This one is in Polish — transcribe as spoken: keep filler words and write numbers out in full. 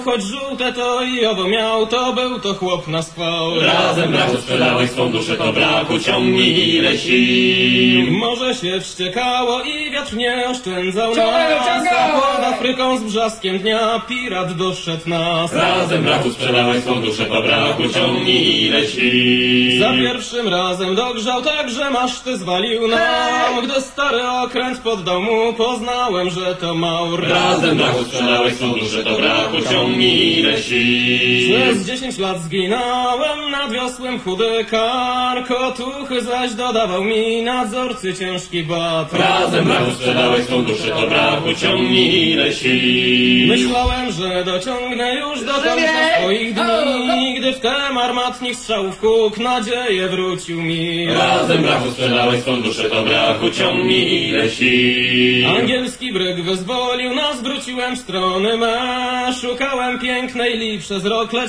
Choć żółte to i owo miał, to był to chłop na schwał. Razem brachu sprzedałeś swą duszę, to brachu ciągnij ile sił. Morze się wściekało i wiatr nie oszczędzał Ciągnęło, nas. ciągnęło! Pod Afryką z brzaskiem dnia pirat doszedł nas. Razem brachu sprzedałeś swą duszę, to brachu ciągnij ile sił. Za pierwszym razem dogrzał tak, że maszty zwalił nam. Gdy stary okręt poddał mu, poznałem, że to Maur. Razem brachu sprzedałeś swą duszę, to brachu ciągnij ile sił. Przez dziesięć lat zginąłem nad wiosłem chudy kark, otuchy zaś dodawał mi nadzorcy ciężki bat. Razem brachu sprzedałeś swą duszę, to brachu ciągnij ile sił. Myślałem, że dociągnę już do końca swoich dni, gdy wtem armatnik strzałów kuk nadzieję wrócił mi. Razem brachu sprzedałeś swą duszę, to brachu ciągnij ile sił. Angielski bryg wyzwolił nas, wróciłem w strony me. Szukałem pięknej li przez rok, lecz